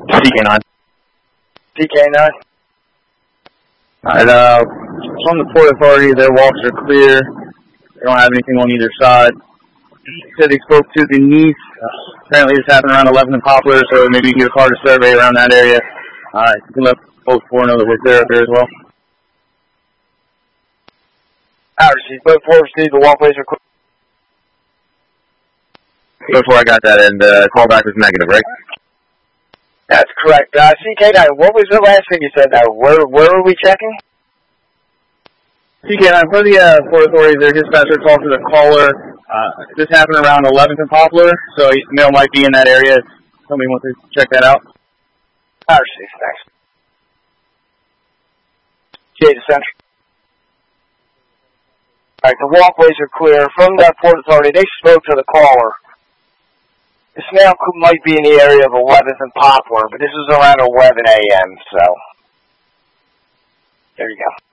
CK9. CK9. Alright, from the Port Authority, their walks are clear. They don't have anything on either side. They said they spoke to Denise. Apparently this happened around 11 in Poplar, so maybe you can get a Carter survey around that area. You can let both 4 know that we're clear up there as well. I received. Both 4 received. The walkways are clear. Before I got that, and callback was negative, right? That's correct. CK9, what was the last thing you said now? Where were we checking? CK9, for the Port Authority, their dispatcher talked to the caller. This happened around 11th and Poplar, so Male might be in that area. If somebody wants to check that out. I received. Thanks. Jade Central. Alright, the walkways are clear. From that Port Authority, they spoke to the caller. This now might be in the area of 11th and Poplar, but this is around 11 a.m., so there you go.